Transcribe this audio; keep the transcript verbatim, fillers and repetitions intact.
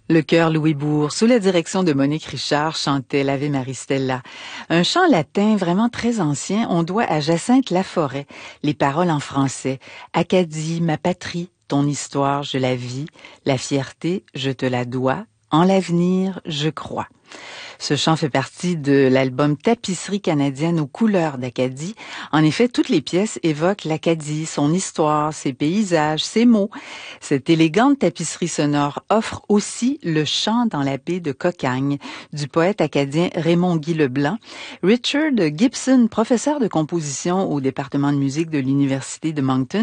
Le chœur Louisbourg, sous la direction de Monique Richard, chantait l'Ave Maria Stella. Un chant latin vraiment très ancien, on doit à Jacinthe Laforêt. Les paroles en français. Acadie, ma patrie, ton histoire, je la vis. La fierté, je te la dois. En l'avenir, je crois. Ce chant fait partie de l'album Tapisserie canadienne aux couleurs d'Acadie. En effet, toutes les pièces évoquent l'Acadie, son histoire, ses paysages, ses mots. Cette élégante tapisserie sonore offre aussi le chant dans la baie de Cocagne du poète acadien Raymond-Guy Leblanc. Richard Gibson, professeur de composition au département de musique de l'Université de Moncton,